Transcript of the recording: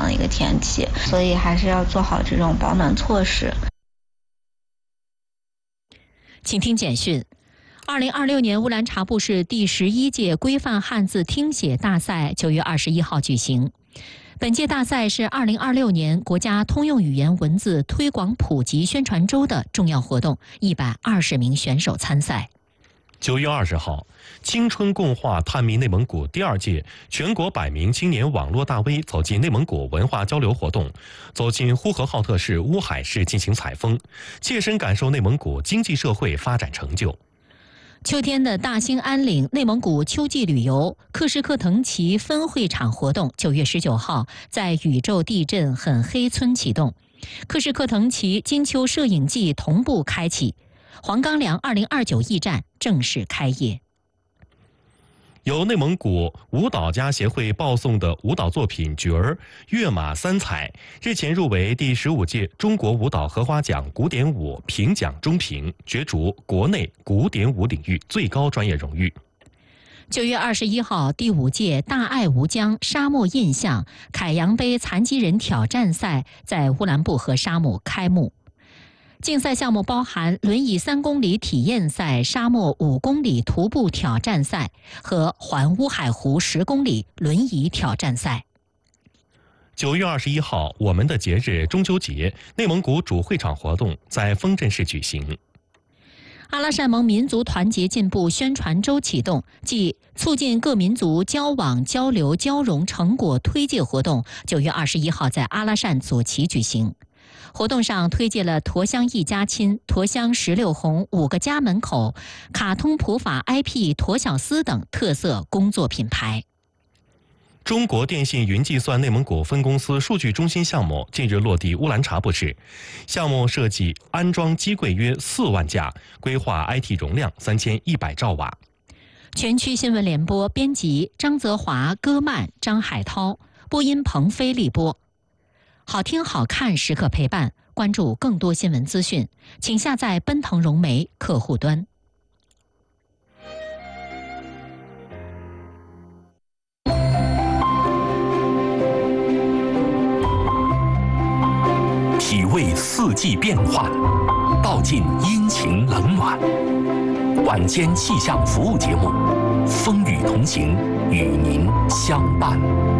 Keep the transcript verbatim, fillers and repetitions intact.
的一个天气，所以还是要做好这种保暖措施。 请听简讯。二零二六年乌兰察布市第十一届规范汉字听写大赛九月二十一号举行。本届大赛是二零二六年国家通用语言文字推广普及宣传周的重要活动，一百二十名选手参赛。 九月二十号，青春共话探秘内蒙古第二届全国百名青年网络大 V 走进内蒙古文化交流活动，走进呼和浩特市乌海市进行采风，切身感受内蒙古经济社会发展成就。 秋天的大兴安岭内蒙古秋季旅游克什克腾旗分会场活动九月十九号在宇宙地震很黑村启动，克什克腾旗金秋摄影季同步开启，黄冈梁二零二九驿站正式开业。 由内蒙古舞蹈家协会报送的舞蹈作品《角儿》跃马三彩，日前入围第十五届中国舞蹈荷花奖古典舞评奖中评，角逐国内古典舞领域最高专业荣誉。 九月二十一号，第五届大爱无疆沙漠印象凯扬杯残疾人挑战赛在乌兰布和沙姆开幕。竞赛项目包含轮椅三公里体验赛、沙漠五公里徒步挑战赛和环乌海湖十公里轮椅挑战赛。 九月二十一号，我们的节日中秋节内蒙古主会场活动在丰镇市举行。 阿拉善盟民族团结进步宣传周启动，即促进各民族交往交流交融成果推介活动，九月二十一号在阿拉善左旗举行。活动上推介了驼乡一家亲、驼乡石榴红五个家门口、卡通普法 I P 驼小丝等特色工作品牌。 中国电信云计算内蒙古分公司数据中心项目近日落地乌兰察布市，项目设计安装机柜约四万架，规划 I T 容量三千一百兆瓦。 全区新闻联播编辑张泽华、戈曼、张海涛，播音彭飞、立波。好听好看时刻陪伴，关注更多新闻资讯，请下载奔腾融媒客户端。 体味四季变换，道尽阴晴冷暖。晚间气象服务节目《风雨同行》与您相伴。